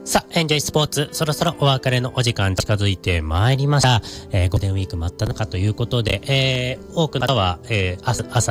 さあ、エンジョイスポーツ、そろそろお別れのお時間近づいてまいりました。ゴールデンウィーク真っ只中ということで、多くの方は、朝